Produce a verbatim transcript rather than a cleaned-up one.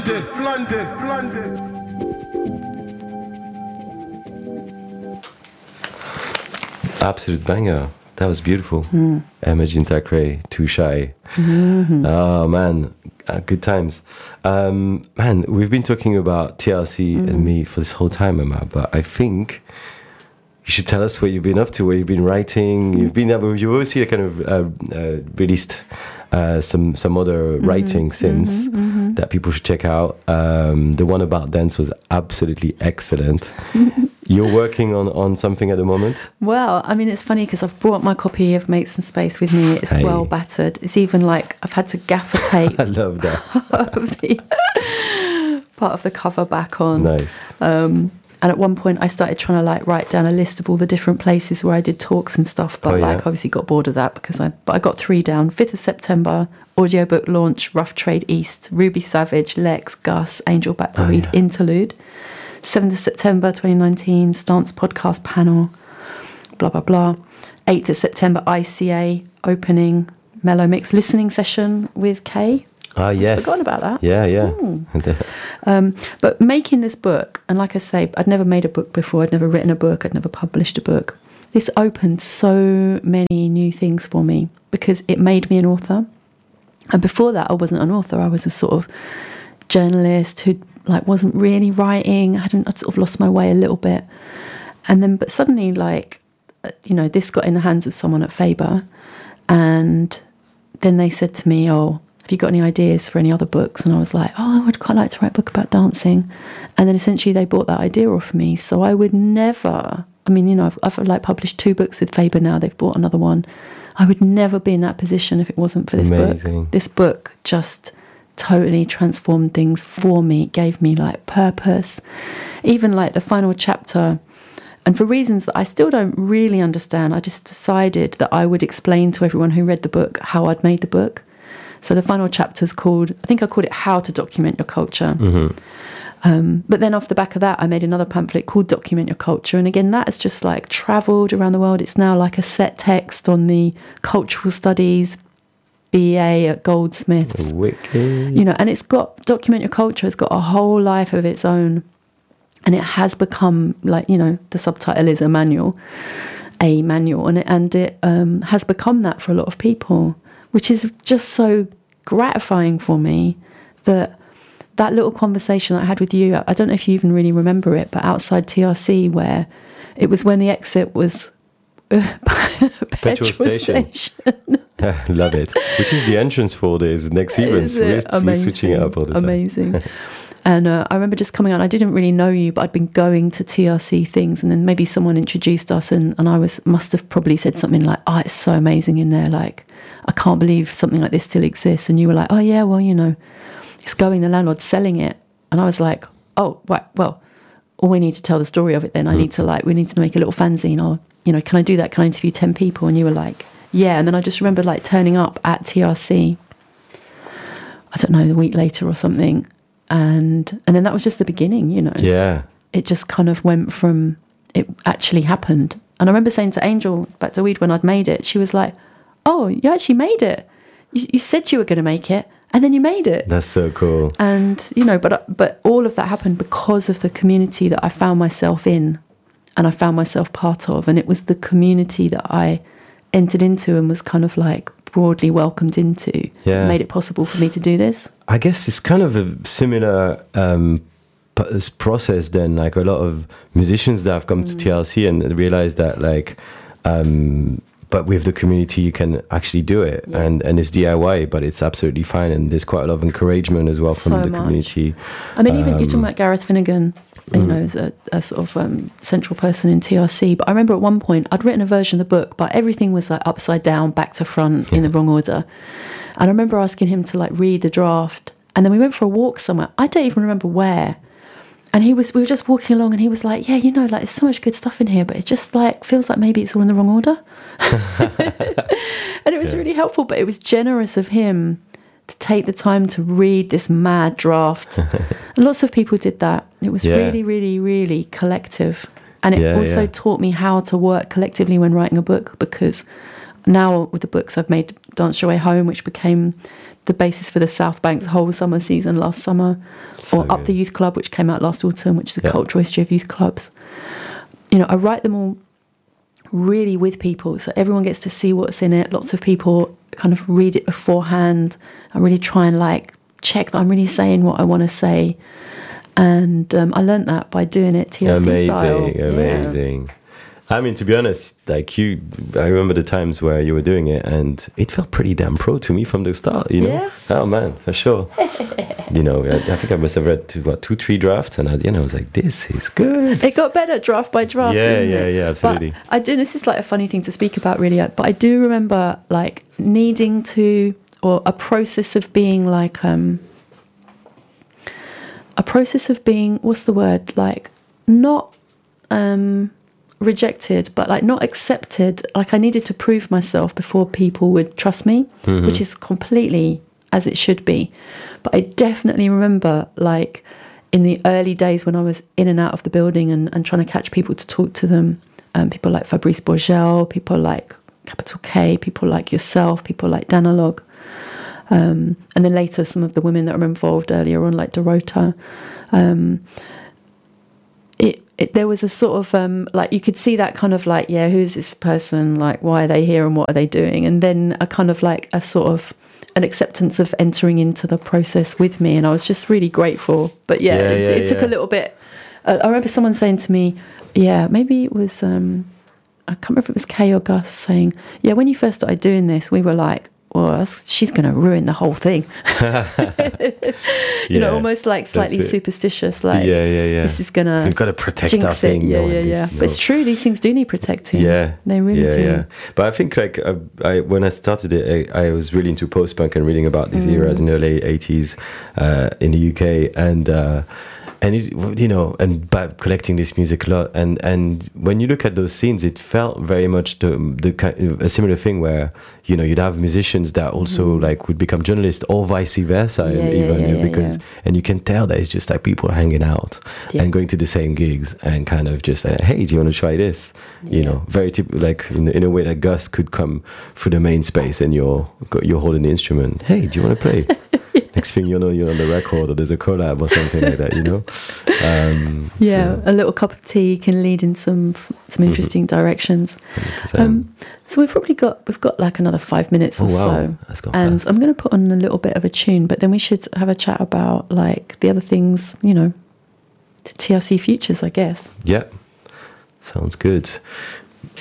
London, London, London. Absolute banger. That was beautiful. Mm. Imogen Thackeray, Too Shy. Mm-hmm. Oh man, uh, good times. Um, man, we've been talking about T L C mm. and me for this whole time, Emma. But I think you should tell us what you've been up to, what you've been writing. You've been, you've obviously kind of uh, uh, released uh, some some other mm-hmm. writing since mm-hmm, mm-hmm. that people should check out. Um, the one about dance was absolutely excellent. You're working on, on something at the moment? Well, I mean, it's funny because I've brought my copy of Make Some Space with me. It's hey. well battered. It's even like I've had to gaffer tape. I love that. part, of the, part of the cover back on. Nice. Um, and at one point I started trying to like write down a list of all the different places where I did talks and stuff. But oh, yeah? like obviously got bored of that because I, but I got three down. fifth of September, audiobook launch, Rough Trade East, Ruby Savage, Lex, Gus, Angel Back to oh, Read, yeah. Interlude. seventh of September twenty nineteen, Stance Podcast Panel, blah, blah, blah. eighth of September, I C A, opening Mellow Mix listening session with Kay. Ah, yes. I'd forgotten about that. Yeah, yeah. um, but making this book, and like I say, I'd never made a book before. I'd never written a book. I'd never published a book. This opened so many new things for me because it made me an author. And before that, I wasn't an author. I was a sort of journalist who like wasn't really writing. I hadn't, I'd sort of lost my way a little bit. And then, but suddenly, like, you know, this got in the hands of someone at Faber, and then they said to me, "Oh, have you got any ideas for any other books?" And I was like, "Oh, I'd quite like to write a book about dancing." And then essentially they bought that idea off me. So I would never, I mean, you know, I've, I've like published two books with Faber now. They've bought another one. I would never be in that position if it wasn't for this Amazing. book. This book just totally transformed things for me, gave me like purpose. Even like the final chapter, and for reasons that I still don't really understand, I just decided that I would explain to everyone who read the book how I'd made the book. So the final chapter is called, I think I called it How to Document Your Culture. Mm-hmm. Um, but then off the back of that, I made another pamphlet called Document Your Culture. And again, that has just like travelled around the world. It's now like a set text on the cultural studies B A at Goldsmiths. Wicked. You know, and it's got, Document Your Culture has got a whole life of its own. And it has become like, you know, the subtitle is a manual, a manual. And it, and it um, has become that for a lot of people, which is just so gratifying for me that that little conversation I had with you, I don't know if you even really remember it, but outside T R C, where it was when the exit was uh, petrol, petrol station. station. Love it. Which is the entrance for these next events. We're, we're switching it up all the time. Amazing. And uh, I remember just coming out, I didn't really know you, but I'd been going to T R C things, and then maybe someone introduced us, and, and I was must have probably said something like, "Oh, it's so amazing in there. Like, I can't believe something like this still exists." And you were like, "Oh yeah, well, you know, it's going, the landlord's selling it." And I was like, "Oh, right, well, all we need to tell the story of it then. I mm. need to like, we need to make a little fanzine, or, you know, can I do that? Can I interview ten people? And you were like, yeah. And then I just remember like turning up at T R C, I don't know, the week later or something. And and then that was just the beginning, you know. Yeah. It just kind of went from, it actually happened. And I remember saying to Angel Back to Weed when I'd made it, she was like, "Oh, you actually made it. You, you said you were going to make it, and then you made it." That's so cool. And, you know, but but all of that happened because of the community that I found myself in and I found myself part of. And it was the community that I entered into and was kind of like broadly welcomed into. Yeah. Made it possible for me to do this. I guess it's kind of a similar um, p- process then, like a lot of musicians that have come mm. to T L C and realized that like, um, but with the community you can actually do it. Yeah. And, and it's D I Y, but it's absolutely fine. And there's quite a lot of encouragement as well from so the much. community. I mean, even um, you're talking about Gareth Finnegan, you mm. know, as a, a sort of um, central person in T R C. But I remember at one point I'd written a version of the book, but everything was like upside down, back to front, yeah. in the wrong order. And I remember asking him to like read the draft. And then we went for a walk somewhere. I don't even remember where. And he was, we were just walking along and he was like, "Yeah, you know, like there's so much good stuff in here, but it just like feels like maybe it's all in the wrong order." And it was yeah. really helpful, but it was generous of him to take the time to read this mad draft. And lots of people did that. It was yeah. really, really, really collective. And it yeah, also yeah. taught me how to work collectively when writing a book, because now with the books I've made, Dance Your Way Home, which became the basis for the South Banks whole summer season last summer, So or Up good. the Youth Club, which came out last autumn, which is a Yeah. cultural history of youth clubs. You know, I write them all really with people, so everyone gets to see what's in it. Lots of people kind of read it beforehand. I really try and like check that I'm really saying what I want to say, and um, I learned that by doing it T L C Amazing, style. Yeah. amazing. I mean, to be honest, like you, I remember the times where you were doing it, and it felt pretty damn pro to me from the start. You know, Yeah. oh man, for sure. You know, I, I think I must have read two, what two, three drafts, and at the end I was like, "This is good." It got better draft by draft. Yeah, didn't yeah, it? yeah, absolutely. But I do. This is like a funny thing to speak about, really. But I do remember like needing to, or a process of being like, um, a process of being. What's the word? Like not um, rejected, but like not accepted. Like I needed to prove myself before people would trust me, Mm-hmm. which is completely as it should be. But I definitely remember like in the early days when I was in and out of the building and, and trying to catch people to talk to them, um, people like Fabrice Bourgel, people like Capital K, people like yourself, people like Danalog, um, and then later some of the women that were involved earlier on, like Dorota. Um, it, it there was a sort of um, like you could see that kind of like, yeah, who's this person? Like, why are they here and what are they doing? And then a kind of like a sort of an acceptance of entering into the process with me, and I was just really grateful. But yeah, Yeah, it, yeah, it took yeah. a little bit. Uh, I remember someone saying to me, yeah, maybe it was um, I can't remember if it was Kay or Gus saying, yeah, when you first started doing this, we were like, well, that's, she's going to ruin the whole thing. you know, Yeah, almost like slightly that's it. superstitious, like yeah, yeah, yeah. this is going to We've got to protect our jinx it. thing. Yeah, no, yeah, and yeah. this- But it's no. true, these things do need protecting. Yeah, they really yeah, do. Yeah. But I think like I, I when I started it, I, I was really into post punk and reading about these Mm. eras in the late eighties uh, in the U K, and uh, and it, you know, and by collecting this music a lot, and and when you look at those scenes, it felt very much the the kind of a similar thing where you know you'd have musicians that also like would become journalists or vice versa, Mm. Yeah, yeah, even yeah, yeah, because yeah. and you can tell that it's just like people hanging out Yeah. and going to the same gigs and kind of just like, hey, do you want to try this? You Yeah. know, very typical, like in, in a way that Gus could come through the main space and you're you're holding the instrument. Hey, do you want to play? Next thing you know, you're on the record or there's a collab or something like that. You know, um, Yeah, so, a little cup of tea can lead in some some interesting directions. one hundred percent. Um, so we've probably got we've got like another five minutes or Oh, wow. so, Let's go and fast. I'm going to put on a little bit of a tune, but then we should have a chat about like the other things, you know, T R C futures, I guess. Yeah, sounds good.